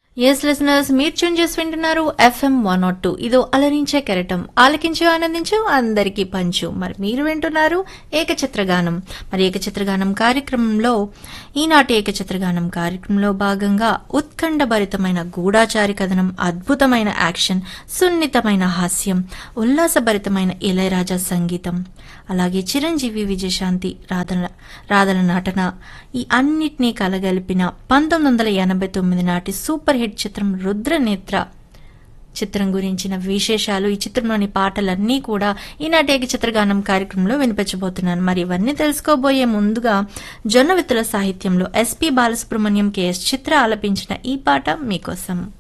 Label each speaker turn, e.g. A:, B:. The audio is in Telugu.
A: ఎస్ లిసనర్స్, మీరు ట్యూన్ చేసి వింటున్నారు FM 102. ఇదో అలరించే కెరటం, ఆలకించు ఆనందించు అందరికీ పంచు. మరి మీరు వింటున్నారు ఏకచిత్రగానం. మరి ఏకచిత్రగానం కార్యక్రమంలో ఈనాటి ఏకచిత్రగానం కార్యక్రమంలో భాగంగా ఉత్కంఠభరితమైన గూఢాచారి కథనం, అద్భుతమైన యాక్షన్, సున్నితమైన హాస్యం, ఉల్లాసభరితమైన ఇళయరాజా సంగీతం, అలాగే చిరంజీవి, విజయశాంతి, రాధల నటన, ఈ అన్నిటినీ కలగలిపిన 1989 నాటి సూపర్ హిట్ చిత్రం రుద్రనేత్ర చిత్రం గురించిన విశేషాలు, ఈ చిత్రంలోని పాటలన్నీ కూడా ఈనాటి చిత్రగానం కార్యక్రమంలో వినిపించబోతున్నాను. మరి ఇవన్నీ తెలుసుకోబోయే ముందుగా జొన్నవిత్తుల సాహిత్యంలో SP బాలసుబ్రహ్మణ్యం, KS చిత్ర ఆలపించిన ఈ పాట మీకోసం.